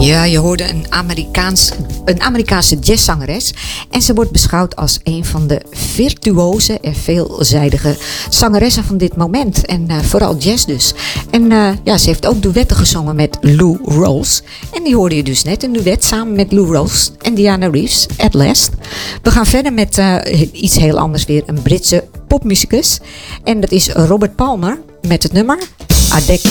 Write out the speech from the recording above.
Ja, je hoorde een Amerikaanse jazzzangeres. En ze wordt beschouwd als een van de virtuoze en veelzijdige zangeressen van dit moment. En vooral jazz dus. En ze heeft ook duetten gezongen met Lou Rawls. En die hoorde je dus net, een duet samen met Lou Rawls en Diana Reeves, At Last. We gaan verder met iets heel anders weer, een Britse popmuzikus. En dat is Robert Palmer met het nummer Adek.